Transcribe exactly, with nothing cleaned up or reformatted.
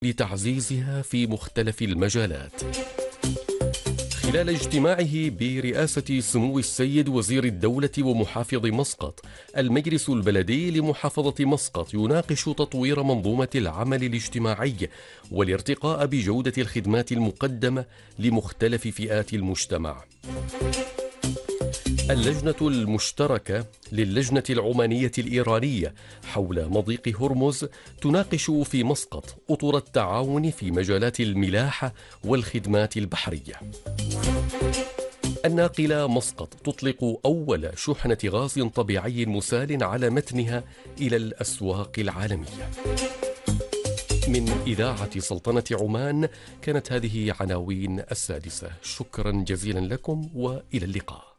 لتعزيزها في مختلف المجالات. خلال اجتماعه برئاسة سمو السيد وزير الدولة ومحافظ مسقط، المجلس البلدي لمحافظة مسقط يناقش تطوير منظومة العمل الاجتماعي والارتقاء بجودة الخدمات المقدمة لمختلف فئات المجتمع. اللجنة المشتركة للجنة العمانية الإيرانية حول مضيق هرمز تناقش في مسقط أطر التعاون في مجالات الملاحة والخدمات البحرية. الناقلة مسقط تطلق أول شحنة غاز طبيعي مسال على متنها إلى الأسواق العالمية. من إذاعة سلطنة عمان كانت هذه عناوين السادسة. شكرا جزيلا لكم وإلى اللقاء.